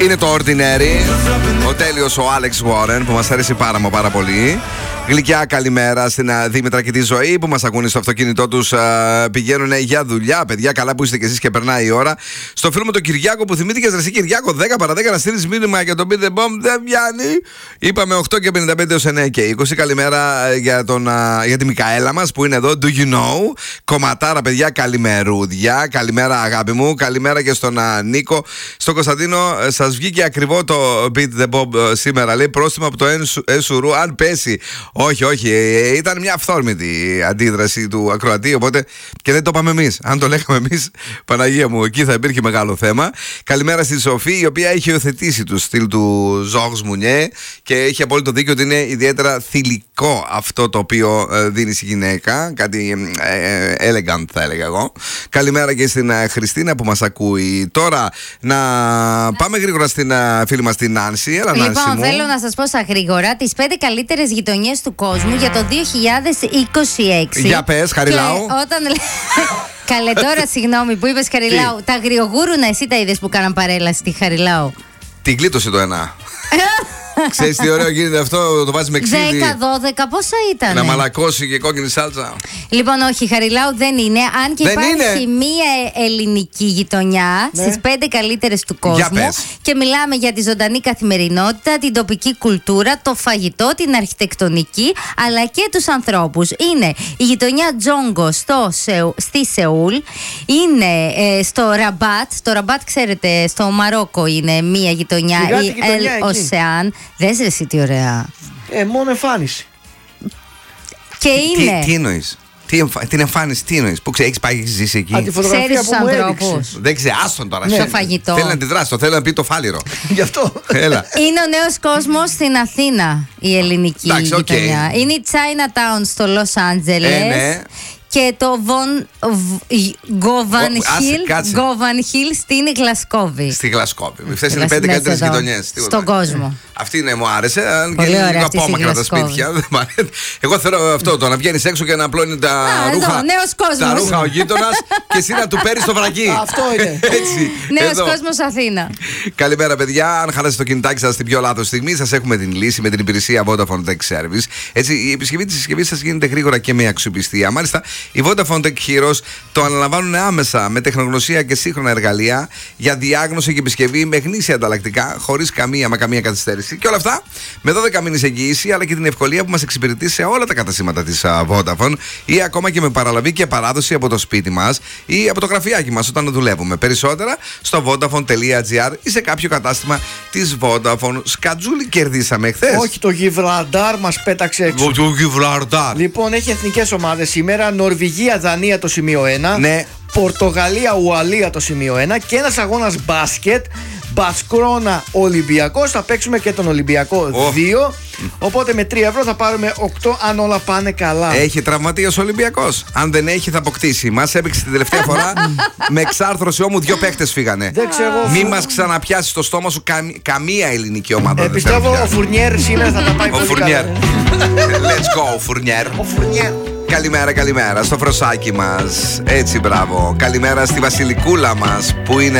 Είναι το Ordinary. Ο τέλειος ο Alex Warren που μας αρέσει πάρα πολύ. Γλυκιά καλημέρα στην Δήμητρα και τη Ζωή που μας ακούνε στο αυτοκίνητό τους. Πηγαίνουν για δουλειά. Παιδιά, καλά που είστε κι εσείς και περνάει η ώρα. Στο φίλο μου τον Κυριάκο που θυμήθηκες εσύ, Κυριάκο, 10 παρα 10 να στείλεις μήνυμα για τον Beat the Bomb. Δεν πιάνει. Είπαμε 8 και 55 έως 9 και 20. Καλημέρα για τη Μικαέλα μας που είναι εδώ. Do you know? Κομματάρα, παιδιά, καλημερούδια. Καλημέρα, αγάπη μου. Καλημέρα και στον Νίκο. Στον Κωνσταντίνο, σας βγήκε ακριβό το Beat the Bomb σήμερα. Λέει πρόστιμο από το Εσουρού. Αν πέσει. Όχι, ήταν μια αυθόρμητη αντίδραση του ακροατή, οπότε και δεν το είπαμε εμείς. Αν το λέγαμε εμείς, Παναγία μου, εκεί θα υπήρχε μεγάλο θέμα. Καλημέρα στη Σοφή, η οποία έχει υιοθετήσει το στυλ του Ζόρζ Μουνιέ και έχει απόλυτο δίκιο ότι είναι ιδιαίτερα θηλυκό αυτό το οποίο δίνει η γυναίκα. Κάτι elegant θα έλεγα εγώ. Καλημέρα και στην Χριστίνα που μας ακούει. Τώρα να πάμε γρήγορα στην φίλη μας την Νάνση. Έλα, Νάνση λοιπόν, μου. θέλω να σας πω στα γρήγορα τις 5 καλύτερες γειτονιές του κόσμου για το 2026. Για πες, Χαριλάου. Και όταν... Καλέ τώρα, συγγνώμη που είπες Χαριλάου. Τα αγριογούρουνα εσύ τα είδες που κάναν παρέλαση στη Χαριλάου? Την κλείτωσε το ένα. Ξέρεις τι ωραίο γίνεται αυτό, το βάζει με ξύδι. 10-12, πόσα ήταν? Να μαλακώσει και κόκκινη σάλτσα. Λοιπόν, όχι, Χαριλάου δεν είναι. Αν και δεν υπάρχει μία ελληνική γειτονιά στις 5 καλύτερες του κόσμου. Και μιλάμε για τη ζωντανή καθημερινότητα, την τοπική κουλτούρα, το φαγητό, την αρχιτεκτονική, αλλά και τους ανθρώπους. Είναι η γειτονιά Τζόγκο στη Σεούλ. Είναι στο Ραμπάτ. Το Ραμπάτ, ξέρετε, στο Μαρόκο είναι μία γειτονιά. Η Ελ Οσεάν. Δες ρε εσύ τι ωραία. Μόνο εμφάνιση. Και είναι. Τι εννοείς? Την εμφάνιση, τι εννοείς? Που έχεις πάει, έχεις ζήσει εκεί? Τη φωτογραφία που μου έδειξε. Δεν ξέρω, άστον τώρα. Στο φαγητό. Θέλει να αντιδράσει, θέλει να πει το φάλιρο. Γι' αυτό. Έλα. Είναι ο νέος κόσμος στην Αθήνα, η ελληνική γειτονιά. Είναι η Chinatown στο Λος Άντζελες. Ναι. Και το Govan Hill στην Γλασκόβη. Στη Γλασκόβη. Αυτές είναι 5 καλύτερες γειτονιές. Στον κόσμο. Αυτή μου άρεσε. Αν και είναι λίγο απόμακρα τα σπίτια. Εγώ θέλω αυτό το να βγαίνεις έξω και να απλώνει τα ρούχα. Τα ρούχα ο γείτονας και εσύ να του παίρνεις το βρακί. Αυτό είναι. Νέος κόσμος Αθήνα. Καλημέρα, παιδιά. Αν χαλάσετε το κινητάκι σας στην πιο λάθος στιγμή, σας έχουμε την λύση με την υπηρεσία Vodafone Tech Service. Έτσι, η επισκευή της συσκευής σας γίνεται γρήγορα και με αξιοπιστία. Μάλιστα, οι Vodafone Tech Heroes το αναλαμβάνουν άμεσα με τεχνογνωσία και σύγχρονα εργαλεία για διάγνωση και επισκευή με γνήσια ανταλλακτικά, χωρίς καμία καθυστέρηση. Και όλα αυτά με 12 μήνες εγγύηση, αλλά και την ευκολία που μας εξυπηρετεί σε όλα τα καταστήματα της Vodafone ή ακόμα και με παραλαβή και παράδοση από το σπίτι μας ή από το γραφιάκι μας όταν δουλεύουμε. Περισσότερα στο vodafone.gr ή σε κάποιο κατάστημα της Vodafone. Σκατζούλη κερδίσαμε χθες. Όχι, το Γιβραλτάρ μας πέταξε έξω. Το Γιβραλτάρ. Λοιπόν, έχει εθνικές ομάδες σήμερα. Νορβηγία, Δανία το σημείο 1. Ναι. Πορτογαλία, Ουαλία το σημείο 1. Και ένας αγώνας μπάσκετ. Μπασκρόνα Ολυμπιακός. Θα παίξουμε και τον Ολυμπιακό 2. Οπότε με 3 ευρώ θα πάρουμε 8 αν όλα πάνε καλά. Έχει τραυματίας ο Ολυμπιακός? Αν δεν έχει, θα αποκτήσει. Μας έπαιξε την τελευταία φορά με εξάρθρωση όμου 2 παίχτες φύγανε. Δεν ξέρω. Μη μας ξαναπιάσει στο στόμα σου καμία ελληνική ομάδα. Πιστεύω ο Φουρνιέρ σήμερα θα τα πάει πολύ Φουρνιέρ. καλά. Let's go, Φουρνιέρ. Ο Φουρνιέρ. Καλημέρα στο φροσάκι μας. Έτσι, μπράβο. Καλημέρα στη Βασιλικούλα μας που είναι